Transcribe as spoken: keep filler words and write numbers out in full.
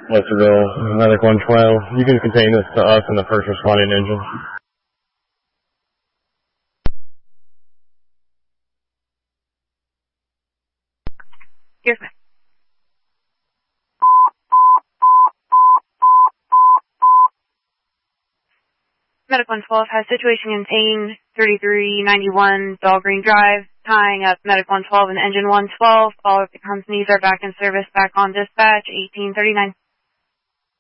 Westerville, Medic one twelve. You can contain this to us and the first responding engine. Yes, ma'am. Medic one twelve has situation contained thirty-three ninety-one Dahlgreen Drive, tying up Medic one twelve and Engine one twelve. All of the companies are back in service, back on dispatch, eighteen thirty-nine.